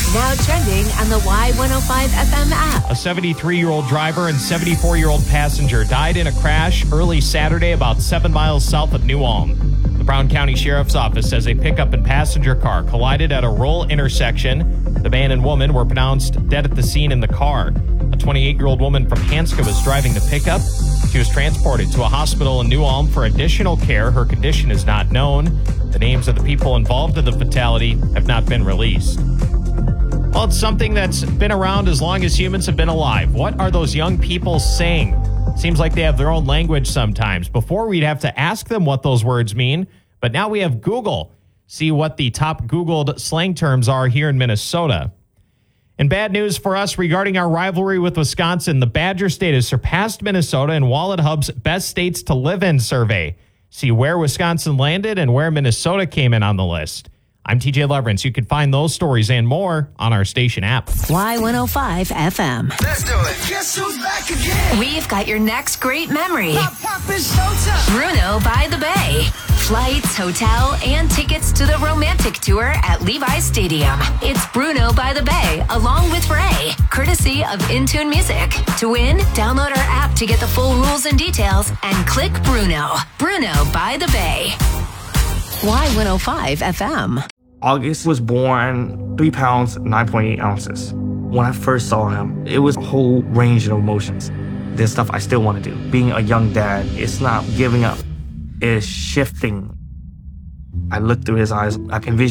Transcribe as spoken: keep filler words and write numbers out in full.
Now trending on the Y one oh five F M app. A seventy-three-year-old driver and seventy-four-year-old passenger died in a crash early Saturday about seven miles south of New Ulm. The Brown County Sheriff's Office says a pickup and passenger car collided at a rural intersection. The man and woman were pronounced dead at the scene in the car. A twenty-eight-year-old woman from Hanska was driving the pickup. She was transported to a hospital in New Ulm for additional care. Her condition is not known. The names of the people involved in the fatality have not been released. Well, it's something that's been around as long as humans have been alive. What are those young people saying? Seems like they have their own language sometimes. Before, we'd have to ask them what those words mean, but now we have Google. See what the top Googled slang terms are here in Minnesota. And bad news for us regarding our rivalry with Wisconsin. The Badger State has surpassed Minnesota in WalletHub's Best States to Live In survey. See where Wisconsin landed and where Minnesota came in on the list. I'm T J Leverance. You can find those stories and more on our station app. Y one oh five F M. Let's do it. Guess who's back again? We've got your next great memory. Pop, pop, it's showtime. Bruno by the Bay. Flights, hotel, and tickets to the romantic tour at Levi's Stadium. It's Bruno by the Bay, along with Ray, courtesy of Intune Music. To win, download our app to get the full rules and details and click Bruno. Bruno by the Bay. Y one oh five F M. August was born three pounds, nine point eight ounces. When I first saw him, it was a whole range of emotions. There's stuff I still want to do. Being a young dad, it's not giving up. It's shifting. I look through his eyes. I can visualize